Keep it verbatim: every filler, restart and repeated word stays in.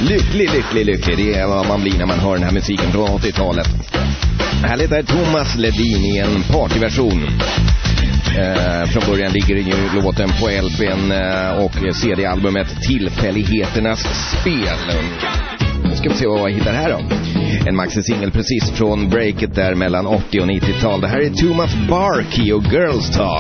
Lycklig, lycklig, lycklig. Det är vad man blir när man hör den här musiken från åttiotalet. Härligt är Thomas Ledin i en partyversion. Eh, från början ligger ju låten på L P:n eh, och C D-albumet Tillfälligheternas spel. Nu ska vi se vad jag hittar här då. En maxi-singel precis från breaket där mellan åttio och nittio-tal. Det här är Thomas Barkey och Girls Talk.